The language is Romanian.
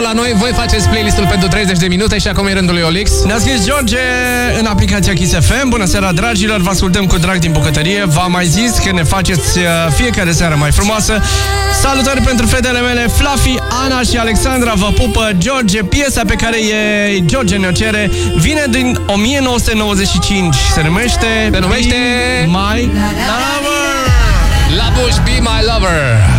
la noi, voi faceți playlistul pentru 30 de minute și acum e rândul lui Olix. Ne-a scris George în aplicația Kiss FM. Bună seara, dragilor, vă ascultăm cu drag din bucătărie. V-am mai zis că ne faceți fiecare seară mai frumoasă. Salutări pentru fetele mele Fluffy, Ana și Alexandra. Vă pupă George. Piesa pe care George ne-o cere vine din 1995. Se numește Be My Lover. My Lover. La Bush, Be My Lover.